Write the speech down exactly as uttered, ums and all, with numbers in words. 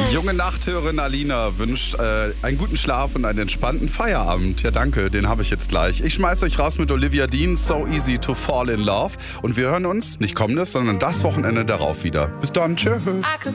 Junge Nachthörerin Alina wünscht äh, einen guten Schlaf und einen entspannten Feierabend. Ja, danke, den habe ich jetzt gleich. Ich schmeiß euch raus mit Olivia Dean, So Easy to Fall in Love. Und wir hören uns nicht kommendes, sondern das Wochenende darauf wieder. Bis dann, tschö.